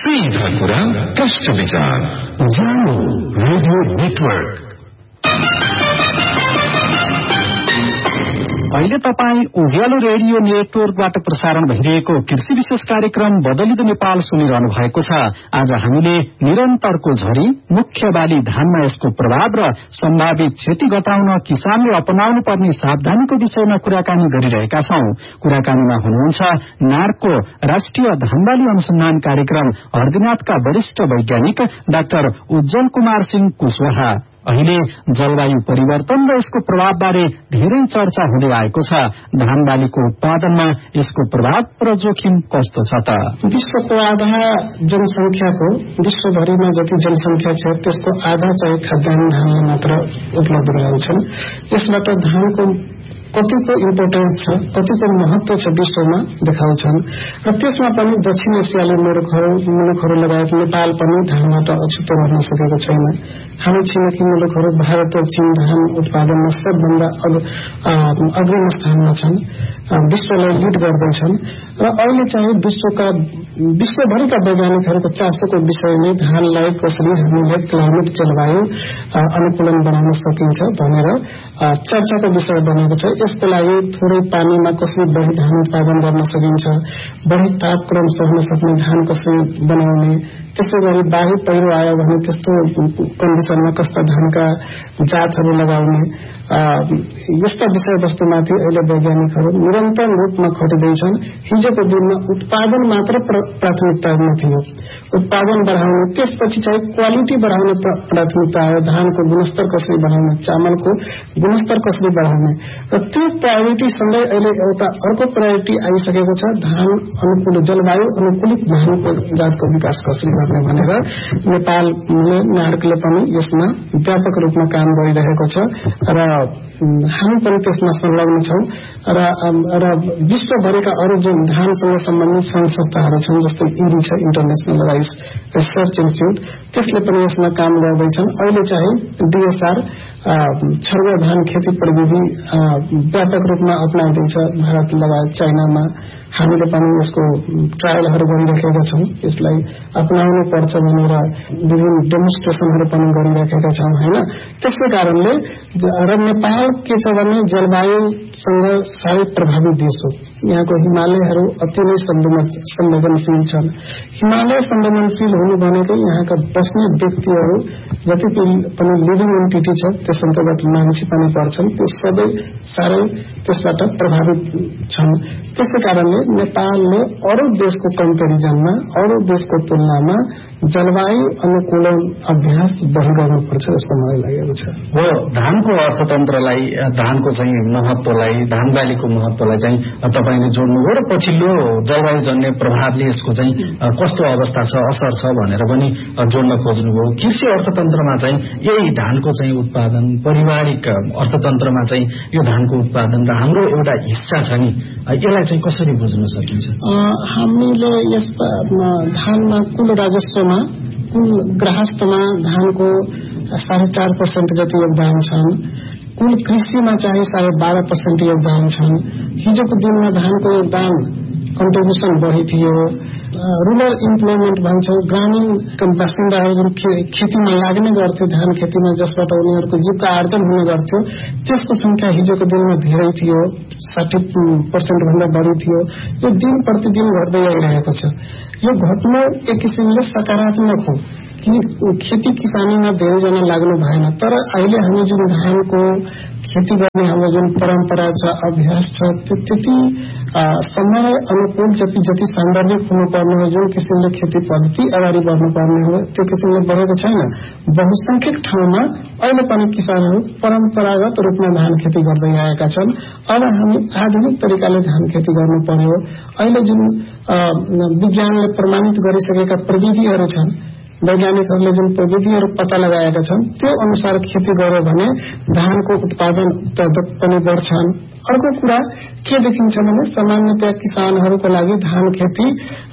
सीधा कुरा प्रश्न विचार उज्यालो रेडियो नेटवर्क। अहिले तपाईँ उज्यालो रेडियो नेटवर्कबाट प्रसारण भइरहेको कृषि विशेष कार्यक्रम बदलिँदो नेपाल सुनिरहनु भएको छ। आज हामीले निरन्तरको झरी, मुख्य बाली धानमा यसको प्रभाव र सम्भावित क्षति घटाउन किसानले अपनाउनु पर्ने सावधानीको विषयमा कुराकानी गरिरहेका छौं। कुराकानीमा हुनुहुन्छ नार्को राष्ट्रिय धानबाली अनुसन्धान कार्यक्रम हर्दिनाथका वरिष्ठ वैज्ञानिक डाक्टर उज्जवल कुमार सिंह कुशवाहा। अहिले जलवायु परिवर्तन र यसको प्रभावबारे धेरै चर्चा हुँदै आएको छ। धानबालीको उत्पादनमा यसको प्रभाव र जोखिम कस्तो छ त? विश्वको आधा जनसंख्याको, विश्वभरिमा जति जनसंख्या छ त्यसको आधा चाहिँ खाद्यान्न धानले मात्र उपलब्ध गराउँछन्। यसबाट धानको कतिको इम्पोर्टेन्स छ, कतिको महत्व छ विश्वमा देखाउँछन्। र त्यसमा पनि दक्षिण एसियाली मुलुकहरू लगायत नेपाल पनि धानबाट अछुतो रहन सकेको छैन। हामी छिमेकी मुलुकहरू भारत र चीन धान उत्पादनमा सबभन्दा अग्रिम स्थानमा छन्, विश्वलाई लिड गर्दैछन्। र अहिले चाहिँ विश्वभरिका वैज्ञानिकहरूको चासोको विषय नै धानलाई कसरी हामीले क्लाइमेट जलवायु अनुकूलन बनाउन सकिन्छ भनेर चर्चाको विषय बनेको छ। यसको लागि थोरै पानीमा कसरी बढी धान उत्पादन गर्न सकिन्छ, बढी तापक्रम सहन सक्ने धान कसरी बनाउने, त्यसै गरी बाढी पहिरो आयो भने त्यस्तो कन्डिसनमा कस्ता धानका जातहरू लगाउने, यस्ता विषयवस्तुमाथि अहिले वैज्ञानिकहरू निरन्तर रूपमा खटिँदैछन्। हिजोको दिनमा उत्पादन मात्र प्राथमिकतामा थियो, उत्पादन बढाउने, त्यसपछि चाहिँ क्वालिटी बढाउने प्राथमिकता आयो। धानको गुणस्तर कसरी बढाउने, चामलको गुणस्तर कसरी बढाउने, र त्यो प्रायोरिटीसँगै अहिले एउटा अर्को प्रायोरिटी आइसकेको छ, धान अनुकूल, जलवायु अनुकूलित धानको जातको विकास कसरी गर्ने भनेर नेपालले, नार्कले पनि यसमा व्यापक रूपमा काम गरिरहेको छ र हामी पनि त्यसमा संलग्न छौं। र विश्वभरिका अरू जुन धानसँग सम्बन्धित संस्थाहरू छन्, जस्तै इरी छ, इन्टरनेशनल राइस रिसर्च इन्स्टिट्युट, त्यसले पनि यसमा काम गर्दैछन्। अहिले चाहिँ डीएसआर छरुवा धान खेती प्रविधि व्यापक रूपमा अपनाइँदैछ भारत लगायत चाइनामा। हामीले पनि यसको ट्रायलहरू गरिराखेका छौं, यसलाई अपनाउनु पर्छ भनेर विभिन्न डेमोन्स्ट्रेसनहरू पनि गरिराखेका छौं हैन। त्यसै कारणले र नेपाल के छ भने जलवायुसँग साह्रै प्रभावित देश हो। यहाँको हिमालयहरू अति नै संवेदनशील छन्। हिमालय संवेदनशील हुनु भनेको यहाँका बस्ने व्यक्तिहरू जति पनि लिभिङ एन्टिटी छ त्यस अन्तर्गत मान्छे पनि पर्छन्, त्यो सबै साह्रै त्यसबाट प्रभावित छन्। त्यसै कारणले नेपालले अरू देशको कम्पेरिजनमा, अरू देशको तुलनामा जलवायु अनुकूलन अभ्यास बढ़िरहनुपर्छ जस्तो मलाई लागेको छ। हो, धानको अर्थतन्त्रलाई, धानको चाहिँ महत्वलाई, धानबालीको महत्वलाई चाहिँ तपाईले जोड्नुभयो र पछिल्लो जलवायुजन्य प्रभावले यसको चाहिँ कस्तो अवस्था छ, असर छ भनेर पनि जोड्न खोज्नुभयो। कृषि अर्थतन्त्रमा चाहिँ यही धानको चाहिँ उत्पादन, पारिवारिक अर्थतन्त्रमा चाहिँ यो धानको उत्पादन र हाम्रो एउटा हिस्सा छ नि, यसलाई चाहिँ कसरी बुझ्न सकिन्छ? हामीले यस धानमा कुल राजस्वमा, कुल गृहस्थमा धानको 4.5% जति योगदान छन्, कुल कृषिमा चाहिँ 12.5% योगदान छन्। हिजोको दिनमा धानको योगदान कन्ट्रिब्युसन बढी थियो। रूरल इम्प्लोयमेन्ट भन्छौं, ग्रामीण बासिन्दाहरू खेतीमा लाग्ने गर्थ्यो, धान खेतीमा, जसबाट उनीहरूको जीविका आर्जन हुने गर्थ्यो, त्यसको संख्या हिजोको दिनमा धेरै थियो, 60% भन्दा बढी थियो। यो दिन प्रतिदिन घट्दै आइरहेको छ। यो घट्नु एक किसिमले सकारात्मक हो कि खेती किसानीमा धेरैजना लाग्नु भएन। तर अहिले हामी जुन धानको खेती गर्ने हाम्रो जुन परम्परा छ, अभ्यास छ, त्यो त्यति समय अनुकूल जति सान्दर्भिक हुनुपर्ने हो, जुन किसिमले खेती पद्धति अगाडि बढ्नुपर्ने हो, त्यो किसिमले बढेको छैन। बहुसंख्यक ठाउँमा अहिले पनि किसानहरू परम्परागत रूपमा धान खेती गर्दै आएका छन्। अब हामी आधुनिक तरिकाले धान खेती गर्नु पर्यो। अहिले जुन विज्ञानले प्रमाणित गरिसकेका प्रविधिहरू छन्, वैज्ञानिकहरूले जुन प्रविधिहरू पत्ता लगाएका छन् त्यो अनुसार खेती गर्यो भने धानको उत्पादक पनि बढ्छन्। अर्को कुरा के देखिन्छ भने सामान्यतया किसानहरूको लागि धान खेती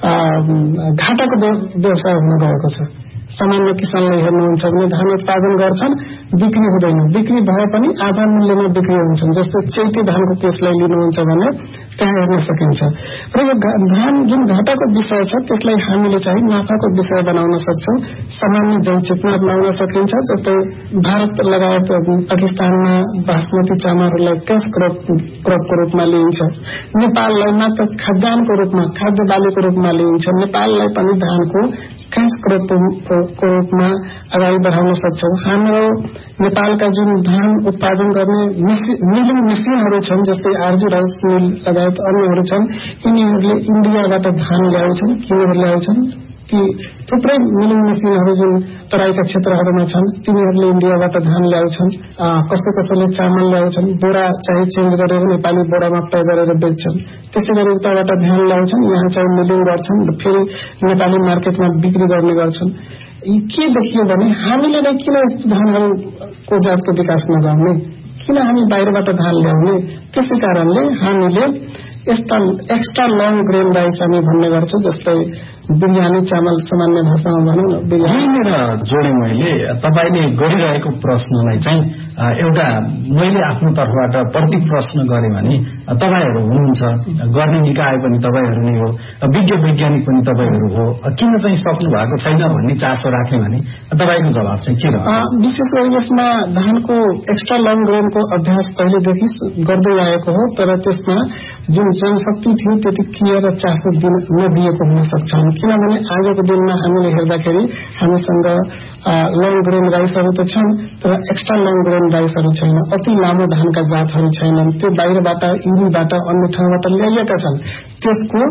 घाटाको व्यवसाय हुन गएको छ। सामान्य किसानले हेर्नुहुन्छ भने धान उत्पादन गर्छन्, बिक्री हुँदैन, बिक्री भए पनि आधा मूल्यमा बिक्री हुन्छन्। जस्तै चैती धानको केसलाई लिनुहुन्छ भने त्यहाँ हेर्न सकिन्छ। र यो धान जुन घाटाको विषय छ त्यसलाई हामीले चाहिँ नाफाको विषय बनाउन सक्छौं, सामान्य जनचेतना अपनाउन सकिन्छ। जस्तै भारत लगायत पाकिस्तानमा बासमती चामलहरूलाई कैश क्रपको रूपमा लिइन्छ, नेपाललाई मात्र खाद्यान्नको रूपमा, खाद्य बालीको रूपमा लिइन्छ। नेपाललाई पनि धानको कैश क्रपको रूपमा अगाडि बढाउन सक्छौं। हाम्रो नेपालका जुन धान उत्पादन गर्ने मिलिङ मेसिनहरू छन्, जस्तै आरजू राइस मिल लगायत अन्यहरू छन्, यिनीहरूले इन्डियाबाट धान ल्याउँछन्, किनेर ल्याउँछन्। ती थुप्रै मिलिङ मेसिनहरू जुन तराईका क्षेत्रहरूमा छन् तिनीहरूले इन्डियाबाट धान ल्याउँछन्। कसैले चामल ल्याउँछन्, बोरा चाहिँ चेन्ज गरेर नेपाली बोरामा तय गरेर बेच्छन्। त्यसै गरी उताबाट धान ल्याउँछन्, यहाँ चाहिँ मिलिङ गर्छन्, फेरि नेपाली मार्केटमा बिक्री गर्ने गर्छन्। के देखियो भने हामीले नै किन यस्तो धानहरूको जातको विकास नगर्ने, किन हामी बाहिरबाट धान ल्याउने? त्यसै कारणले हामीले यस्ता एक्स्ट्रा लङ ग्रेन राइस हामी भन्ने गर्छौं, जस्तै बिरयानी चामल सामान्य भाषामा भनौँ न। यहीँनिर जोडेँ मैले तपाईले गरिरहेको प्रश्नलाई चाहिँ एउटा मैले आफ्नो तर्फबाट प्रति प्रश्न गरेँ भने तपाईहरू हुनुहुन्छ, गर्ने निकाय पनि तपाईहरू नै हो, विज्ञ वैज्ञानिक पनि तपाईहरू हो, किन चाहिँ सक्नु भएको छैन भन्ने चासो राख्ने भने तपाईको जवाब चाहिँ के रह्यो? विशेष गरी यसमा धानको एक्स्ट्रा लङ ग्रेनको अभ्यास पहिलेदेखि गर्दै आएको हो, तर त्यसमा जुन जनशक्ति थियो त्यति केयर र चासो नदिएको हुन सक्छ। किनभने आजको दिनमा हामीले हेर्दाखेरि हामीसँग लङ ग्रेन राइसहरू त छन्, तर एक्स्ट्रा लङ ग्रेन राइसहरू छैन। अति लामो धानका जातहरू छैनन्, त्यो बाहिरबाट इरीबाट अन्य ठाउँबाट ल्याइएका छन्। त्यसको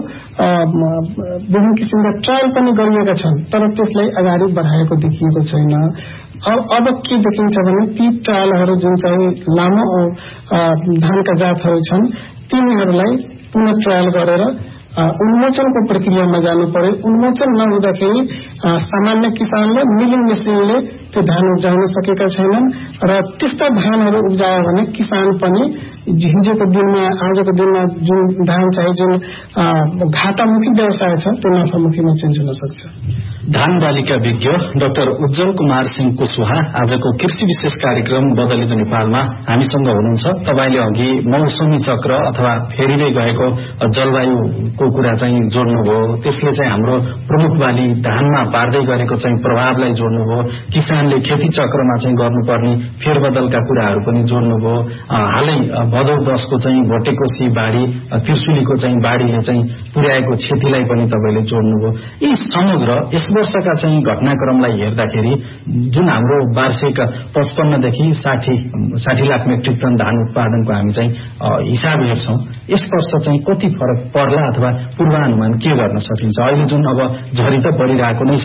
विभिन्न किसिमका ट्रायल पनि गरिएका छन्, तर त्यसलाई अगाडि बढाएको देखिएको छैन। अब के देखिन्छ भने ती ट्रायलहरू जुन चाहिँ लामो धानका जातहरू छन् तिनीहरूलाई पुनः ट्रायल गरेर उन्मोचनको प्रक्रियामा जानु पर्यो। उन्मोचन नहुँदाखेरि सामान्य किसानले मिलिङ मेसिनले त्यो धान उब्जाउन सकेका छैनन् र त्यस्ता धानहरू उब्जायो भने किसान पनि हिजोको दिनमा आजको दिनमा जुन धान चाहिँ जुन घाटामुखी व्यवसाय छ त्यो नफामुखीमा चेन्ज हुन सक्छ। धान बालीका विज्ञ डाक्टर उज्जवल कुमार सिंह कुशवाहा आजको कृषि विशेष कार्यक्रम बदलिँदो नेपालमा हामीसँग हुनुहुन्छ। तपाईले अघि मौसमी चक्र अथवा फेरिँदै गएको जलवायुको कुरा चाहिँ जोड्नुभयो, त्यसले चाहिँ हाम्रो प्रमुख बाली धानमा पार्दै गरेको चाहिँ प्रभावलाई जोड्नुभयो, किसानले खेती चक्रमा चाहिँ गर्नुपर्ने फेरबदलका कुराहरू पनि जोड्नुभयो। हालै भदौ 10 को चाहिँ भटेकोसी बाढी, त्रिशुलीको चाहिँ बाढीले चाहिँ पुर्याएको क्षतिलाई पनि तपाईले जोड्नुभयो। यी समग्र यस वर्षका चाहिँ घटनाक्रमलाई हेर्दाखेरि जुन हाम्रो वार्षिक 55 देखि 60 लाख मेट्रिक टन धान उत्पादनको हामी चाहिँ हिसाब हेर्छौं, यस वर्ष चाहिँ कति फरक पर्ला अथवा पूर्वानुमान के गर्न सकिन्छ? अहिले जुन अब झरी त बढिरहेको नै छ।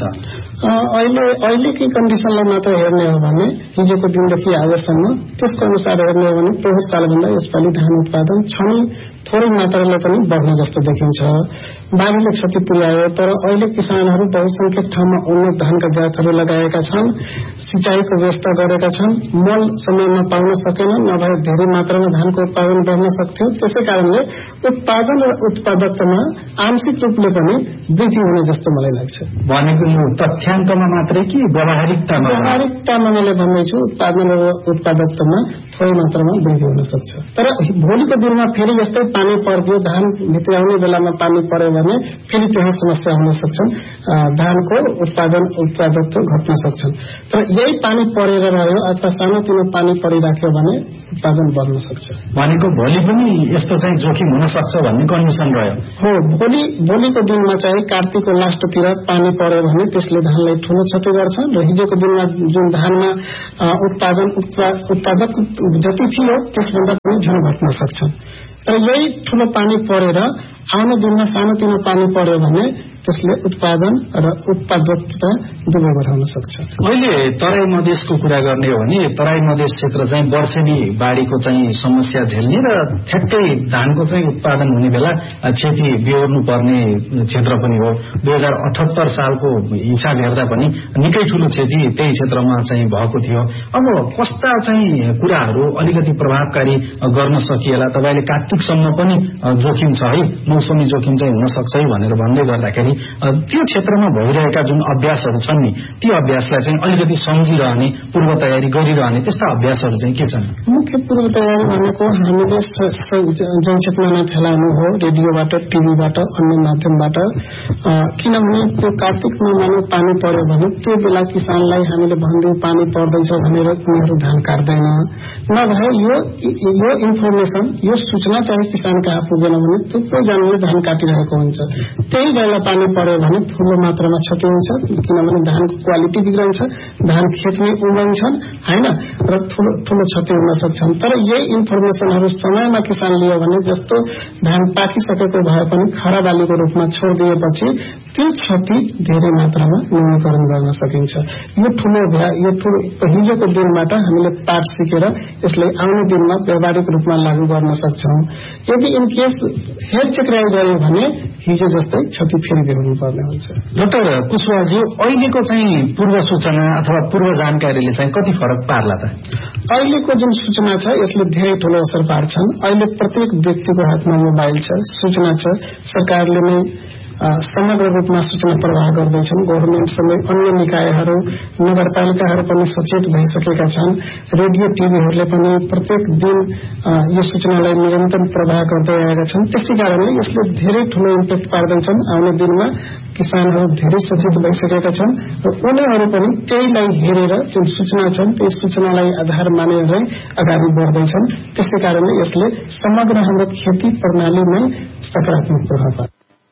अहिलेकै कन्डिसनलाई मात्र हेर्ने हो भने हिजोको दिनदेखि आजसम्म त्यसको अनुसार हेर्ने हो भने पौष सालभन्दा यसपालि धान उत्पादन छनै थोरै मात्राले पनि बढ्ने जस्तो देखिन्छ। बाढीले क्षति पुर्यायो, तर अहिले किसानहरू बहुसंख्यक ठाउँमा उन्नत धानका जातहरू लगाएका छन्, सिंचाईको व्यवस्था गरेका छन्, मल समयमा पाउन सकेनन्, नभए धेरै मात्रामा धानको उत्पादन बढ्न सक्थ्यो। त्यसै कारणले उत्पादन र उत्पादकतामा आंशिक रूपले पनि वृद्धि हुने जस्तो मलाई लाग्छ। भनेको यो तथ्याङ्कमा मात्रै कि व्यावहारिकतामा? व्यावहारिकतामा मैले भन्दैछु उत्पादन र उत्पादकतामा थोरै मात्रामा वृद्धि हुन सक्छ। तर भोलिको दिनमा फेरि यस्तै पानी परिदियो, धान भित्राउने बेलामा पानी पर्यो भने फेरि त्यही समस्या हुन सक्छन्, धानको उत्पादकता घट्न सक्छन्। तर यही पानी परेर रह्यो अथवा सानोतिनो पानी परिराख्यो भने उत्पादन बढ्न सक्छ। भनेको भोलि पनि यस्तो चाहिँ जोखिम हुन सक्छ भन्ने कन्डिसन रह्यो हो। भोलिको दिनमा चाहिँ कार्तिकको लास्टतिर पानी पर्यो भने त्यसले धानलाई ठूलो क्षति गर्छ र हिजोको दिनमा जुन धानमा उत्पादक जति थियो त्यसभन्दा पनि झन् घट्न सक्छ। तर यही ठूलो पानी परेर आउने दिनमा सानोतिनो पानी पर्यो भने त्यसले उत्पादन र उत्पादकता दुवै बढाउन सक्छ। अहिले तराई मधेसको कुरा गर्ने हो भने तराई मधेस क्षेत्र चाहिँ वर्षेनी बाढीको चाहिँ समस्या झेल्ने र ठ्याक्कै धानको चाहिँ उत्पादन हुने बेला क्षति बेहोर्नु पर्ने क्षेत्र पनि हो। 2078 सालको हिसाब हेर्दा पनि निकै ठूलो क्षति त्यही क्षेत्रमा चाहिँ भएको थियो। अब कस्ता चाहिँ कुराहरू अलिकति प्रभावकारी गर्न सकिएला? तपाईले कार्तिकसम्म पनि जोखिम छ है, मौसमी जोखिम चाहिँ हुन सक्छ है भनेर भन्दै गर्दाखेरि त्यो क्षेत्रमा भइरहेका जुन अभ्यासहरू छन् नि ती अभ्यासलाई चाहिँ अलिकति सम्झिरहने पूर्व तयारी गरिरहने त्यस्ता अभ्यासहरू चाहिँ के छन्? मुख्य पूर्व तयारी भनेको हामीले जनचेतनामा फैलाउनु हो, रेडियोबाट, टिभीबाट, अन्य माध्यमबाट। किनभने त्यो कार्तिकमा मानव पानी पर्यो भने त्यो बेला किसानलाई हामीले भन्दै पानी पर्दैछ भनेर उनीहरू धान काट्दैन। नभए यो इन्फर्मेसन, यो सूचना चाहिँ किसान कहाँ पुगेन भने थुप्रै जनाले धान काटिरहेको हुन्छ। त्यही बेला पानी पर्यो भने ठूलो मात्रामा क्षति हुन्छ, किनभने धानको क्वालिटी बिग्रन्छ, धान खेतमै उम्रन्छन् हैन, र ठूलो क्षति हुन सक्छन्। तर यही इन्फर्मेसनहरू समयमा किसान लियो भने जस्तो धान पाकिसकेको भए पनि खरा बालीको रूपमा छोडिदिएपछि त्यो क्षति धेरै मात्रामा न्यूनीकरण गर्न सकिन्छ। यो हिजोको दिनबाट हामीले पाठ सिकेर यसलाई आउने दिनमा व्यावहारिक रूपमा लागू गर्न सक्छौं। यदि इन केस हेरचेक्राइ गर्यो भने हिजो जस्तै क्षति फेरि बेहोर्नु पर्ने हुन्छ। डाक्टर कुशवाहाजी, अहिलेको चाहिँ पूर्व सूचना अथवा पूर्व जानकारीले चाहिँ कति फरक पार्ला त? अहिलेको जुन सूचना छ यसले धेरै ठूलो असर पार्छन्। अहिले प्रत्येक व्यक्तिको हातमा मोबाइल छ, सूचना छ। सरकारले नै समग्र रूपमा सूचना प्रवाह गर्दैछन्। गभर्नमेन्ट समेत अन्य निकायहरू, नगरपालिकाहरू पनि सचेत भइसकेका छन्। रेडियो टिभीहरूले पनि प्रत्येक दिन यो सूचनालाई निरन्तर प्रवाह गर्दै आएका छन्। त्यसै कारणले यसले धेरै ठूलो इम्प्याक्ट पार्दैछन्। आउने दिनमा किसानहरू धेरै सचेत भइसकेका छन् र उनीहरू पनि त्यहीलाई हेरेर जुन सूचना छन् त्यही सूचनालाई आधार मानेर अगाडि बढ्दैछन्। त्यसै कारणले यसले समग्र हाम्रो खेती प्रणालीमै सकारात्मक प्रभाव पार्छ।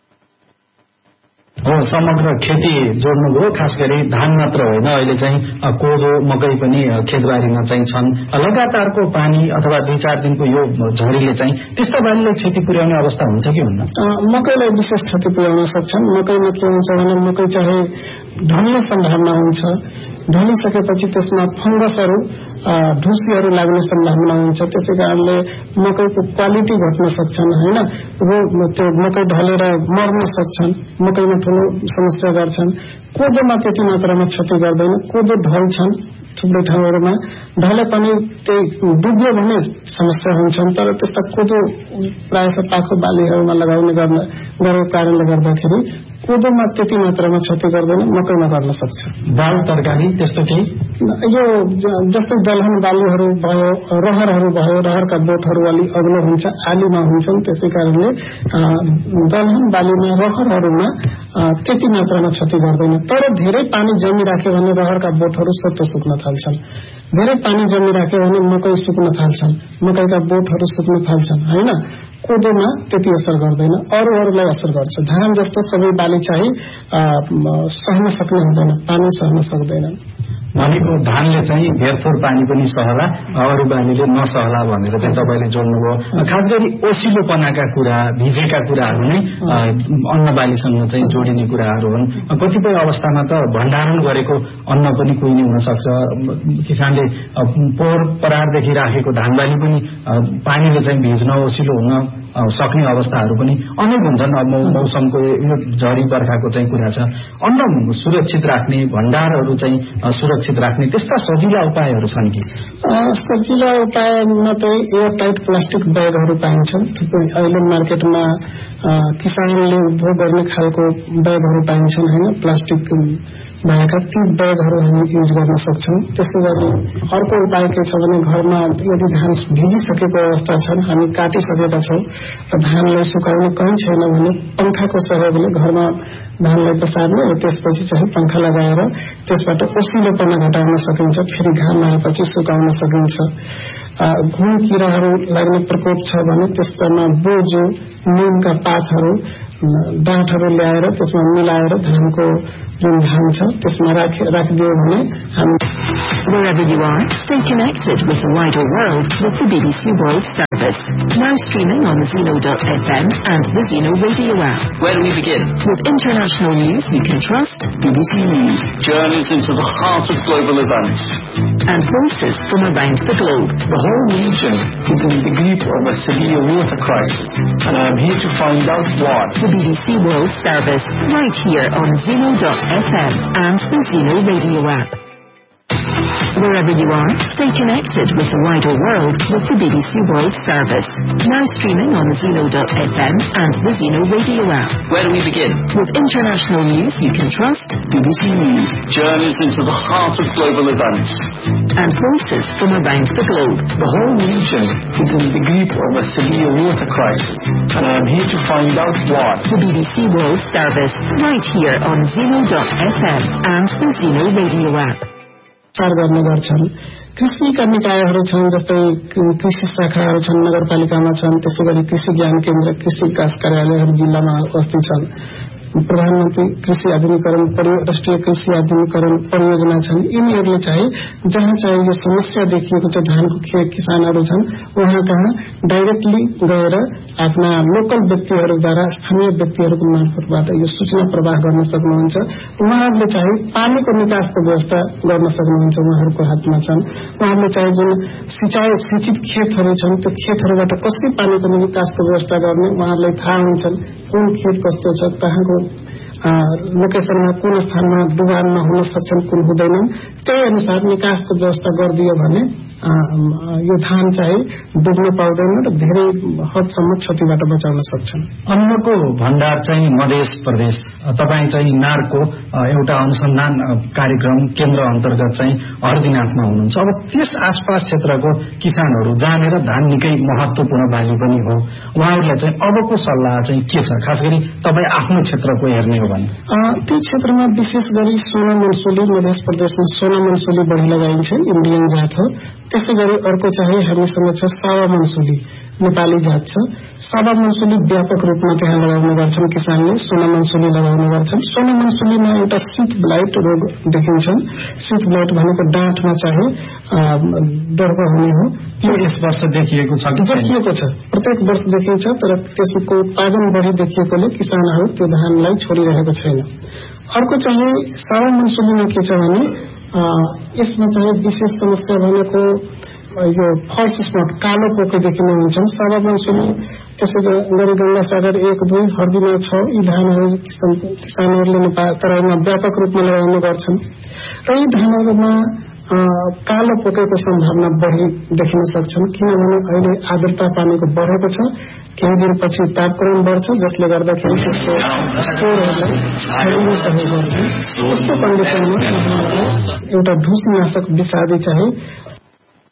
समग्र खेती जोड्नुभयो। खास गरी धान मात्र होइन, अहिले चाहिँ कोदो, मकै पनि खेतबारीमा चाहिँ छन्। लगातारको पानी अथवा 2-4 दिनको यो झरीले चाहिँ त्यस्ता बालीलाई क्षति पुर्याउने अवस्था हुन्छ कि हुन्न? मकैलाई विशेष क्षति पुर्याउन सक्छन्। मकैमा के हुन्छ भने मकै चाहे ढल्ने सम्भावना हुन्छ। ढलिसकेपछि त्यसमा फंगसहरू, ढुसीहरू लाग्ने सम्भावना हुन्छ। त्यसै कारणले मकैको क्वालिटी घट्न सक्छन् हैन, त्यो मकै ढलेर मर्न सक्छन्, मकैमा ठूलो समस्या गर्छन्। कोदोमा त्यति मात्रामा क्षति गर्दैन। कोदो ढल्छन् थुप्रै ठाउँहरूमा, ढले पनि त्यही डुब्यो भने समस्या हुन्छन्। तर त्यस्ता कोदो प्रायः पाखो बालीहरूमा लगाउने गरेको कारणले गर्दाखेरि कोदोमा त्यति मात्रामा क्षति गर्दैन, मकैमा गर्न सक्छ। दाल तरकारी त्यस्तो केही? यो जस्तै दलहन बालीहरू भयो, रहरहरू भयो, रहरका बोटहरू अलि अग्लो हुन्छ, आलीमा हुन्छन्। त्यसै कारणले दलहन बालीमा, रहरहरूमा त्यति मात्रामा क्षति गर्दैन। तर धेरै पानी जमिराख्यो भने रहरका बोटहरू सत्तो सुक्न थाल्छन्। धेरै पानी जमिराख्यो भने मकै सुक्न थाल्छन्, मकैका बोटहरू सुक्न थाल्छन् हैन। कोदोमा त्यति असर गर्दैन, अरूहरूलाई असर गर्छ। धान जस्तो सबै बाली चाहिँ सहन सक्ने हुँदैन, पानी सहन सक्दैन। भनेको धानले चाहिँ धेरथोर पानी पनि सहला, अरू बालीले नसहला भनेर चाहिँ तपाईले जोड्नुभयो। खास गरी ओसिलोपनाका कुरा, भिजेका कुराहरू नै अन्न बालीसँग चाहिँ जोडिने कुराहरू हुन्। कतिपय अवस्थामा त भण्डारण गरेको अन्न पनि कुहिने हुन सक्छ। किसानले पोहोर परारदेखि राखेको धान बाली पनि पानीले चाहिँ भिज्न, ओसिलो हुन सक्ने अवस्थाहरू पनि अनेक हुन्छन्। अब मौसमको यो झरी बर्खाको चाहिँ कुरा छ। अन्न सुरक्षित राख्ने, भण्डारहरू चाहिँ सुरक्षित राख्ने त्यस्ता सजिला उपायहरू छन् कि? सजिला उपायमा चाहिँ एयरटाइट प्लास्टिक ब्यागहरू पाइन्छन्। थुप्रै अहिले मार्केटमा किसानले उपभोग गर्ने खालको ब्यागहरू पाइन्छन् हैन, प्लास्टिक भएका ती ब्यागहरू हामी युज गर्न सक्छौं। त्यसै गरी अर्को उपाय के छ भने घरमा यदि धान भिजिसकेको अवस्था छन्, हामी काटिसकेका छौं र धानलाई सुकाउन कहीँ छैन भने पंखाको सहयोगले घरमा धानलाई पसार्ने र त्यसपछि चाहिँ पंखा लगाएर त्यसबाट ओसिलोपना घटाउन सकिन्छ। फेरि घाम आएपछि सुकाउन सकिन्छ। घुन किराहरू लाग्ने प्रकोप छ भने त्यसमा बोजो, नीमका पातहरू, डाँठहरू ल्याएर त्यसमा मिलाएर धानको जुन धान छ त्यसमा राखिदियो भने Wherever you are, stay connected with the wider world with the BBC World Service. service. Now streaming on Zeno.fm and the Zeno radio app. Where do we begin? With international news you can trust, BBC News. Journeys into the heart of global events. And voices from around the globe. The whole region is in the grip of a severe water crisis, and I am here to find out why. The BBC World Service, right here on Zeno.fm and the Zeno radio app. Wherever you are, stay connected with the wider world with the BBC World Service. Now streaming on Zeno.fm and the Zeno radio app. Where do we begin? With international news you can trust, BBC News. Journeys into the heart of global events. And voices from around the globe. The whole region is in the grip of a severe water crisis, and I am here to find out why. The BBC World Service, right here on Zeno.fm and the Zeno radio app. गर्ने गर्छन्। कृषिका निकायहरू छन्, जस्तै कृषि शाखाहरू छन्, नगरपालिकामा छन्, त्यसै गरी कृषि ज्ञान केन्द्र, कृषि विकास कार्यालयहरू जिल्लामा उपस्थित छन्। प्रधानमन्त्री कृषि आधुनिकीकरण राष्ट्रिय कृषि आधुनिकीकरण परियोजना छन्। यिनीहरूले चाहिँ जहाँ चाहिँ यो समस्या देखिएको छ, धानको किसानहरू छन्, उहाँ कहाँ डाइरेक्टली गएर आफ्ना लोकल व्यक्तिहरूद्वारा, स्थानीय व्यक्तिहरूको मार्फतबाट यो सूचना प्रवाह गर्न सक्नुहुन्छ। उहाँहरूले चाहिँ पानीको निकासको व्यवस्था गर्न सक्नुहुन्छ, उहाँहरूको हातमा छन्। उहाँहरूले चाहिँ जुन सिंचित खेतहरू छन्, त्यो खेतहरूबाट कसरी पानीको निकासको व्यवस्था गर्ने उहाँहरूलाई थाहा हुन्छन्। कुन खेत कस्तो छ, कहाँको लोकेशनमा, कुन स्थानमा डुबानमा हुन सक्छन्, कुन हुँदैनन्, त्यही अनुसार निकासको व्यवस्था गरिदियो भने यो धान चाहिँ डुब्न पाउँदैन र धेरै हदसम्म क्षतिबाट बचाउन सक्छन्। अन्नको भण्डार चाहिँ मध्य प्रदेश, तपाईँ चाहिँ नारको एउटा अनुसन्धान कार्यक्रम केन्द्र अन्तर्गत चाहिँ हरदिनाथमा हुनुहुन्छ। अब त्यस आसपास क्षेत्रको किसानहरू जहाँनिर धान निकै महत्वपूर्ण बाली पनि हो, उहाँहरूलाई चाहिँ अबको सल्लाह चाहिँ के छ, खास गरी तपाईँ आफ्नो क्षेत्रको हेर्ने हो भने? त्यो क्षेत्रमा विशेष गरी सोना मनसुली, मध्य प्रदेशमा सोना मनसुली बढी लगाइन्छ, इन्डियन जात हो। त्यसै गरी अर्को चाहिँ हामीसँग छ सावा मनसुली, नेपाली जात छ। सावा मनसुली व्यापक रूपमा त्यहाँ लगाउने गर्छन् किसानले, सोना मनसुली लगाउने गर्छन्। सोना मनसुलीमा एउटा शीत ब्लाइट रोग देखिन्छन्। शीत ब्लाइट भनेको डाँठमा चाहिँ दर्प हुने हो। यो यस वर्ष देखिएको छ? देखिएको छ, प्रत्येक वर्ष देखिन्छ, तर त्यसको उत्पादन बढी देखिएकोले किसानहरू त्यो धानलाई छोडिरहेको छैन। अर्को चाहिँ सावा मनसुलीमा के छ भने यसमा चाहिँ विशेष समस्या भनेको यो फल्स स्पट, कालो पोके देखिने हुन्छन्। सावा मनसुली, त्यसै गरी गंगासागर 1, 2, हर्दिना 6 यी धानहरू किसानहरूले तराईमा व्यापक रूपमा लगाउने गर्छन् र यी धानहरूमा कालो पोकेको सम्भावना बढी देखिन सक्छन्, किनभने अहिले आर्द्रता पानीको बढेको छ। केही दिनपछि तापक्रम बढ्छ, जसले गर्दाखेरि त्यसको स्टोरहरूलाई छाडिन सहयोग गर्छ। यस्तो कन्डिसनमा एउटा ढुसनाशक विषादी चाहिँ